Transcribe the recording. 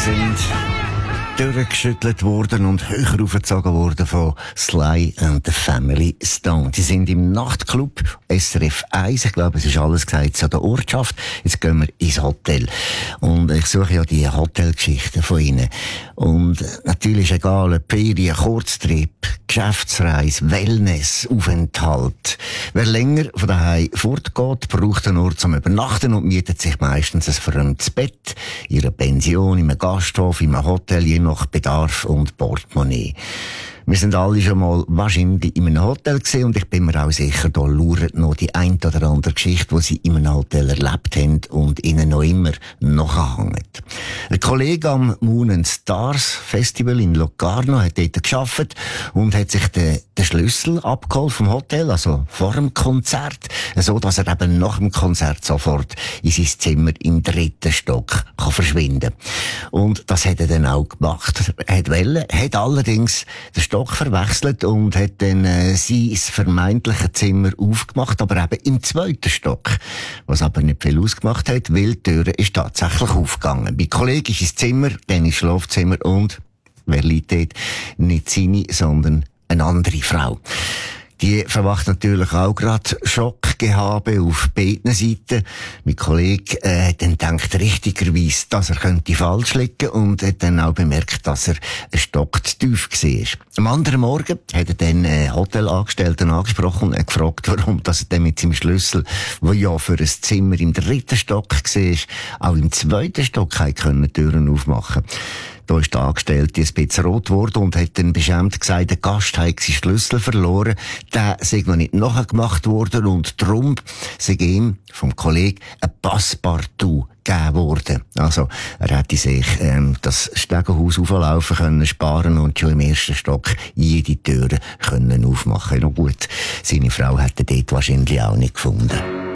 sind durchgeschüttelt worden und höher aufgezogen worden von Sly and the Family Stone. Die sind im Nachtclub SRF 1. Ich glaube, es ist alles gesagt zu der Ortschaft. Jetzt gehen wir ins Hotel. Und ich suche ja die Hotelgeschichten von ihnen. Und natürlich ist egal, ob Ferien, Kurztrip, Geschäftsreise, Wellness, Aufenthalt. Wer länger von daheim fortgeht, braucht einen Ort zum Übernachten und mietet sich meistens ein verräumtes Bett, in einer Pension, in einem Gasthof, in einem Hotel, je nach Bedarf und Portemonnaie. Wir sind alle schon mal wahrscheinlich in einem Hotel gesehen und ich bin mir auch sicher, da lauert noch die ein oder andere Geschichte, die sie in einem Hotel erlebt haben und ihnen noch immer nachhängt. Ein Kollege am Moon and Stars Festival in Locarno hat dort gearbeitet und hat sich den Schlüssel abgeholt vom Hotel, also vor dem Konzert, so dass er eben nach dem Konzert sofort in sein Zimmer im 3. Stock kann verschwinden. Und das hat er dann auch gemacht. Er hat allerdings den Stock verwechselt und hat dann sein vermeintliches Zimmer aufgemacht, aber eben im 2. Stock. Was aber nicht viel ausgemacht hat, weil die Tür ist tatsächlich aufgegangen. Bei Kollegen ist das Zimmer, dann ist das Schlafzimmer und, wer liegt dort? Nicht seine, sondern eine andere Frau. Die verwacht natürlich auch gerade Schockgehabe auf beiden Seiten. Mein Kollege hat dann gedacht richtigerweise, dass er könnte falsch liegen und hat dann auch bemerkt, dass er einen Stock zu tief war. Am anderen Morgen hat er dann Hotelangestellten angesprochen und gefragt, warum dass er dann mit seinem Schlüssel, der ja für ein Zimmer im 3. Stock war, auch im 2. Stock die Türen aufmachen konnte. Da ist der Angestellte ein bisschen rot geworden und hat dann beschämt gesagt, der Gast habe seinen Schlüssel verloren. Der sei noch nicht nachgemacht worden und darum sei ihm vom Kollegen ein Passepartout gegeben worden. Also, er hätte sich das Stegenhaus auflaufen können, sparen und schon im 1. Stock jede Tür können aufmachen. Noch gut, seine Frau hätte dort wahrscheinlich auch nicht gefunden.